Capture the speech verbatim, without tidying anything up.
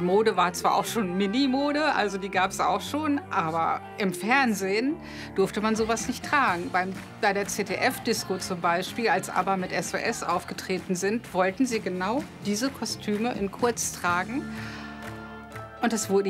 Mode war zwar auch schon Mini-Mode, also die gab es auch schon, aber im Fernsehen durfte man sowas nicht tragen. Beim, bei der Z D F-Disco zum Beispiel, als ABBA mit S O S aufgetreten sind, wollten sie genau diese Kostüme in kurz tragen. Und es wurde